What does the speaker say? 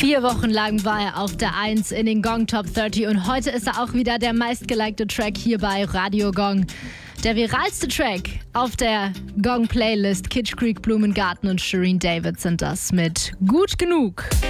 4 Wochen lang war er auf der 1 in den Gong Top 30 und heute ist er auch wieder der meistgelikte Track hier bei Radio Gong. Der viralste Track auf der Gong Playlist. Kitsch Creek, Blumengarten und Shireen David sind das mit Gut genug.